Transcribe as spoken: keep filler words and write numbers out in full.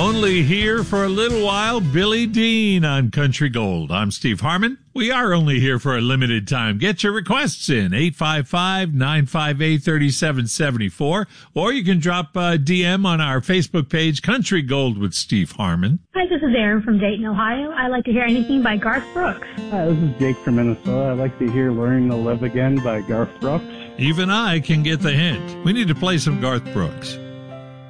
Only here for a little while, Billy Dean on Country Gold. I'm Steve Harmon. We are only here for a limited time. Get your requests in, eight five five, nine five eight, three seven seven four, or you can drop a D M on our Facebook page, Country Gold with Steve Harmon. Hi, this is Aaron from Dayton, Ohio. I like to hear anything by Garth Brooks. Hi, this is Jake from Minnesota. I like to hear Learning to Live Again by Garth Brooks. Even I can get the hint. We need to play some Garth Brooks.